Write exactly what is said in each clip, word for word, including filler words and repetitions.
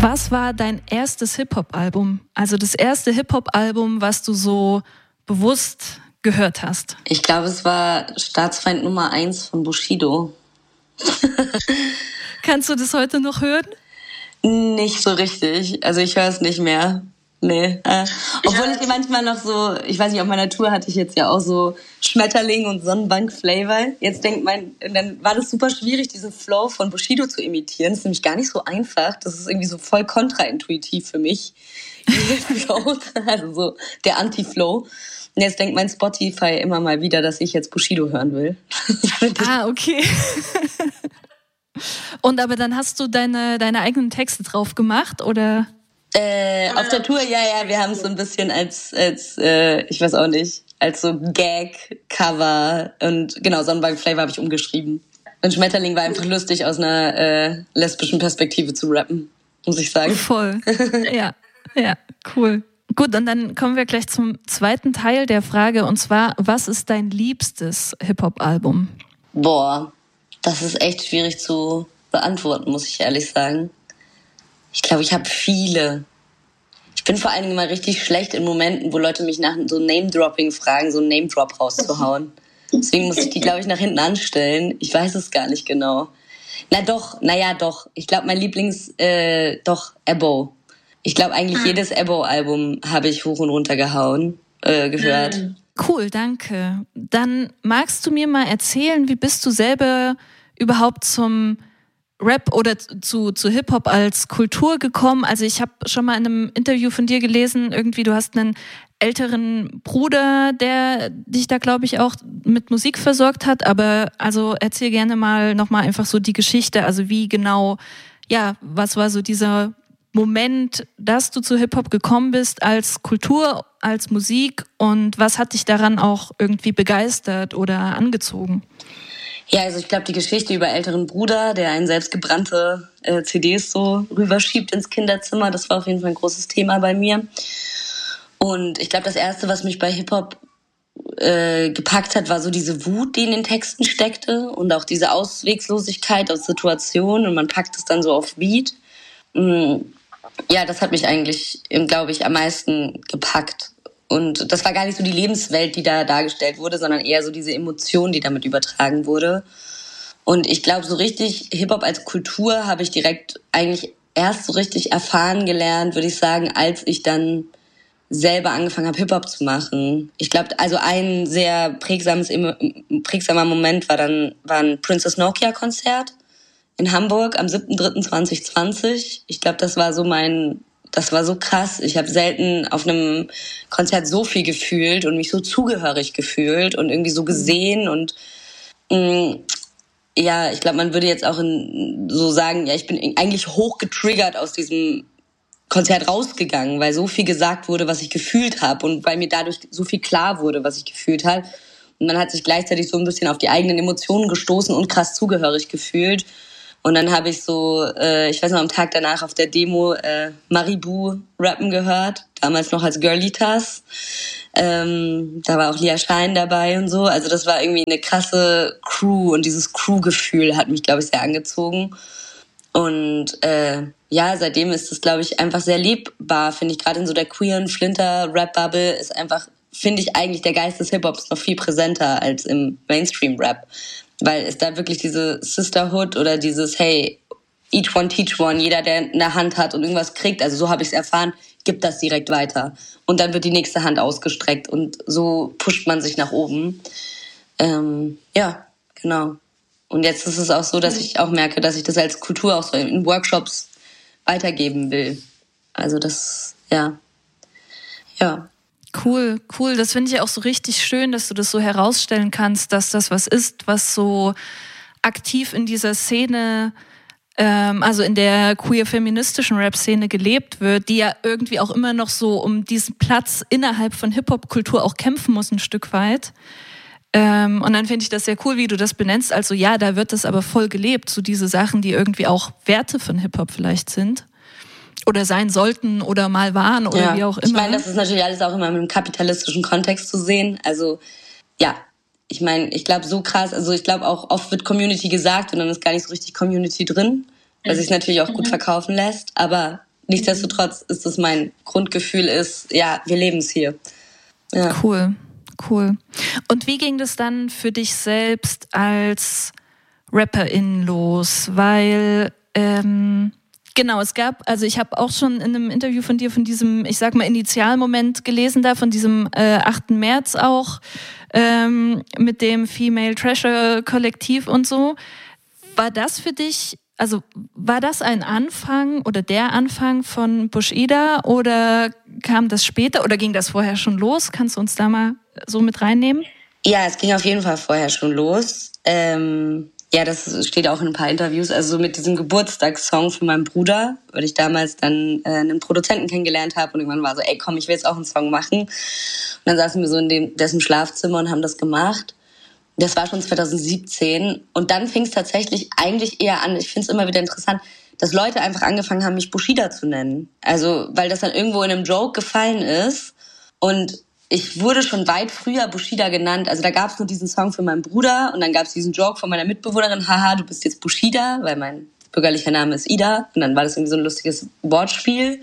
Was war dein erstes Hip-Hop-Album? Also das erste Hip-Hop-Album, was du so bewusst gehört hast? Ich glaube, es war Staatsfeind Nummer eins von Bushido. Kannst du das heute noch hören? Nicht so richtig. Also ich höre es nicht mehr. Nee. Äh, obwohl ich manchmal noch so, ich weiß nicht, auf meiner Tour hatte ich jetzt ja auch so Schmetterling und Sonnenbank-Flavor. Jetzt denkt man, dann war das super schwierig, diesen Flow von Bushido zu imitieren. Das ist nämlich gar nicht so einfach. Das ist irgendwie so voll kontraintuitiv für mich. Flow, also so der Anti-Flow. Und jetzt denkt mein Spotify immer mal wieder, dass ich jetzt Bushido hören will. Ah, okay. Und aber dann hast du deine, deine eigenen Texte drauf gemacht, oder? Äh, auf der Tour, ja, ja, wir haben es so ein bisschen als, als äh, ich weiß auch nicht, als so Gag-Cover und genau, Sonnenbank-Flavor habe ich umgeschrieben. Und Schmetterling war einfach lustig, aus einer äh, lesbischen Perspektive zu rappen, muss ich sagen. Voll, ja, ja, cool. Gut, und dann kommen wir gleich zum zweiten Teil der Frage, und zwar, was ist dein liebstes Hip-Hop-Album? Boah, das ist echt schwierig zu beantworten, muss ich ehrlich sagen. Ich glaube, ich habe viele. Ich bin vor allen Dingen immer richtig schlecht in Momenten, wo Leute mich nach so Name-Dropping fragen, so einen Name-Drop rauszuhauen. Deswegen muss ich die, glaube ich, nach hinten anstellen. Ich weiß es gar nicht genau. Na doch, naja doch. Ich glaube, mein Lieblings, äh, doch, Ebo. Ich glaube, eigentlich ah. jedes Ebo-Album habe ich hoch und runter gehauen, äh, gehört. Cool, danke. Dann magst du mir mal erzählen, wie bist du selber überhaupt zum Rap oder zu, zu Hip-Hop als Kultur gekommen? Also ich habe schon mal in einem Interview von dir gelesen, irgendwie du hast einen älteren Bruder, der dich da, glaube ich, auch mit Musik versorgt hat. Aber also erzähl gerne mal nochmal einfach so die Geschichte. Also wie genau, ja, was war so dieser Moment, dass du zu Hip-Hop gekommen bist als Kultur, als Musik, und was hat dich daran auch irgendwie begeistert oder angezogen? Ja, also ich glaube, die Geschichte über älteren Bruder, der einen selbst gebrannte äh, C Ds so rüberschiebt ins Kinderzimmer, das war auf jeden Fall ein großes Thema bei mir. Und ich glaube, das Erste, was mich bei Hip-Hop äh, gepackt hat, war so diese Wut, die in den Texten steckte und auch diese Auswegslosigkeit aus Situationen, und man packt es dann so auf Beat. Mhm. Ja, das hat mich eigentlich, glaube ich, am meisten gepackt. Und das war gar nicht so die Lebenswelt, die da dargestellt wurde, sondern eher so diese Emotion, die damit übertragen wurde. Und ich glaube, so richtig Hip-Hop als Kultur habe ich direkt eigentlich erst so richtig erfahren gelernt, würde ich sagen, als ich dann selber angefangen habe, Hip-Hop zu machen. Ich glaube, also ein sehr prägsames, prägsamer Moment war dann war ein Princess Nokia-Konzert in Hamburg am siebter dritter zweitausendzwanzig. Ich glaube, das war so mein... Das war so krass. Ich habe selten auf einem Konzert so viel gefühlt und mich so zugehörig gefühlt und irgendwie so gesehen. Und mh, ja, ich glaube, man würde jetzt auch in, so sagen, ja, ich bin eigentlich hoch getriggert aus diesem Konzert rausgegangen, weil so viel gesagt wurde, was ich gefühlt habe, und weil mir dadurch so viel klar wurde, was ich gefühlt habe. Und man hat sich gleichzeitig so ein bisschen auf die eigenen Emotionen gestoßen und krass zugehörig gefühlt. Und dann habe ich so, äh, ich weiß noch, am Tag danach auf der Demo äh, Maribou rappen gehört, damals noch als Girlitas. Ähm, da war auch Lia Schein dabei und so. Also das war irgendwie eine krasse Crew, und dieses Crew-Gefühl hat mich, glaube ich, sehr angezogen. Und äh, ja, seitdem ist es, glaube ich, einfach sehr lebbar, finde ich. Gerade in so der queeren Flinter-Rap-Bubble ist einfach, finde ich, eigentlich der Geist des Hip-Hops noch viel präsenter als im Mainstream-Rap. Weil es da wirklich diese Sisterhood oder dieses, hey, each one teach one, jeder, der eine Hand hat und irgendwas kriegt, also so habe ich es erfahren, gibt das direkt weiter. Und dann wird die nächste Hand ausgestreckt, und so pusht man sich nach oben. Ähm, ja, genau. Und jetzt ist es auch so, dass ich auch merke, dass ich das als Kultur auch so in Workshops weitergeben will. Also das, ja, ja. Cool, cool. Das finde ich auch so richtig schön, dass du das so herausstellen kannst, dass das was ist, was so aktiv in dieser Szene, ähm, also in der queer-feministischen Rap-Szene gelebt wird, die ja irgendwie auch immer noch so um diesen Platz innerhalb von Hip-Hop-Kultur auch kämpfen muss, ein Stück weit. Ähm, und dann finde ich das sehr cool, wie du das benennst. Also ja, da wird das aber voll gelebt, so diese Sachen, die irgendwie auch Werte von Hip-Hop vielleicht sind. Oder sein sollten oder mal waren oder ja, wie auch immer. Ich meine, das ist natürlich alles auch immer im kapitalistischen Kontext zu sehen. Also ja, ich meine, ich glaube so krass, also ich glaube auch oft wird Community gesagt und dann ist gar nicht so richtig Community drin, weil sich es natürlich auch gut verkaufen lässt. Aber nichtsdestotrotz ist es mein Grundgefühl ist, ja, wir leben es hier. Ja. Cool, cool. Und wie ging das dann für dich selbst als Rapperin los? Weil, ähm, genau, es gab, also ich habe auch schon in einem Interview von dir von diesem, ich sag mal, Initialmoment gelesen da, von diesem äh, achten März auch, ähm, mit dem Female Treasure Kollektiv und so. War das für dich, also war das ein Anfang oder der Anfang von Bushido oder kam das später oder ging das vorher schon los? Kannst du uns da mal so mit reinnehmen? Ja, es ging auf jeden Fall vorher schon los. Ähm, ja, das steht auch in ein paar Interviews. Also so mit diesem Geburtstagssong von meinem Bruder, weil ich damals dann äh, einen Produzenten kennengelernt habe und irgendwann war so, ey komm, ich will jetzt auch einen Song machen. Und dann saßen wir so in dem, dessen Schlafzimmer und haben das gemacht. Das war schon zwanzig siebzehn und dann fing es tatsächlich eigentlich eher an, ich finde es immer wieder interessant, dass Leute einfach angefangen haben, mich Bushido zu nennen. Also, weil das dann irgendwo in einem Joke gefallen ist und ich wurde schon weit früher Bushido genannt. Also da gab es nur diesen Song für meinen Bruder und dann gab es diesen Joke von meiner Mitbewohnerin, haha, du bist jetzt Bushido, weil mein bürgerlicher Name ist Ida und dann war das irgendwie so ein lustiges Wortspiel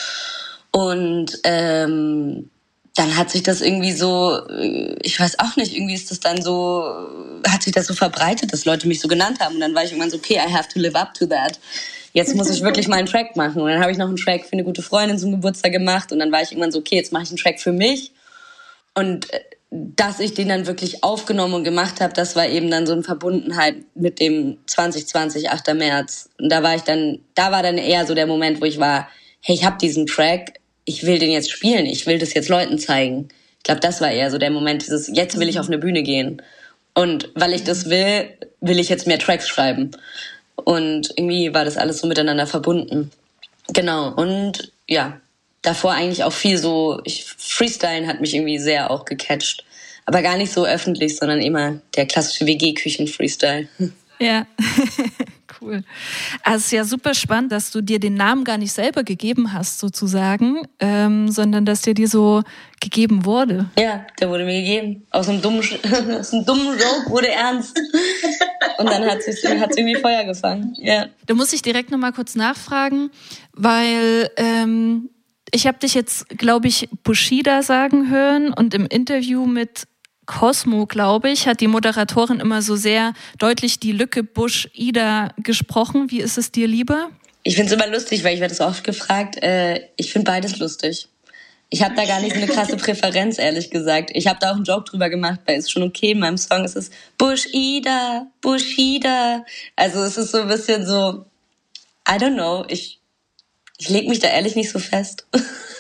und ähm dann hat sich das irgendwie so, ich weiß auch nicht, irgendwie ist das dann so, hat sich das so verbreitet, dass Leute mich so genannt haben. Und dann war ich irgendwann so, okay, I have to live up to that. Jetzt muss ich wirklich mal einen Track machen. Und dann habe ich noch einen Track für eine gute Freundin zum Geburtstag gemacht. Und dann war ich irgendwann so, okay, jetzt mache ich einen Track für mich. Und dass ich den dann wirklich aufgenommen und gemacht habe, das war eben dann so eine Verbundenheit mit dem zwanzig zwanzig, achter März. Und da war ich dann, da war dann eher so der Moment, wo ich war, hey, ich habe diesen Track, ich will den jetzt spielen, ich will das jetzt Leuten zeigen. Ich glaube, das war eher so der Moment, dieses, jetzt will ich auf eine Bühne gehen. Und weil ich das will, will ich jetzt mehr Tracks schreiben. Und irgendwie war das alles so miteinander verbunden. Genau, und ja, davor eigentlich auch viel so, ich, Freestylen hat mich irgendwie sehr auch gecatcht. Aber gar nicht so öffentlich, sondern immer der klassische W G-Küchen-Freestyle. Ja, cool. Also es ist ja super spannend, dass du dir den Namen gar nicht selber gegeben hast, sozusagen, ähm, sondern dass der dir so gegeben wurde. Ja, der wurde mir gegeben. Aus einem dummen, aus einem dummen Joke wurde ernst. Und dann hat es irgendwie Feuer gefangen. Ja. Da muss ich direkt nochmal kurz nachfragen, weil ähm, ich habe dich jetzt, glaube ich, Bushido sagen hören und im Interview mit Cosmo, glaube ich, hat die Moderatorin immer so sehr deutlich die Lücke Bush-Ida gesprochen. Wie ist es dir lieber? Ich finde es immer lustig, weil ich werde so oft gefragt. Äh, ich finde beides lustig. Ich habe da gar nicht so eine krasse Präferenz, ehrlich gesagt. Ich habe da auch einen Joke drüber gemacht, weil es schon okay in meinem Song ist es Bushido, Bushido. Also es ist so ein bisschen so, I don't know, ich, ich lege mich da ehrlich nicht so fest.